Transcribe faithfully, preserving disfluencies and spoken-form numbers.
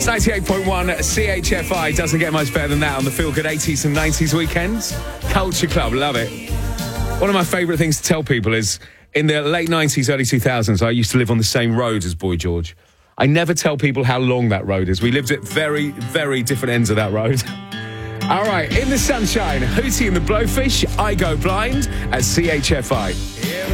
ninety-eight point one C H F I doesn't get much better than that on the Feel Good eighties and nineties weekends. Culture Club, love it. One of my favourite things to tell people is in the late nineties, early two thousands, I used to live on the same road as Boy George. I never tell people how long that road is. We lived at very, very different ends of that road. All right, In the Sunshine, Hootie and the Blowfish, I Go Blind at C H F I.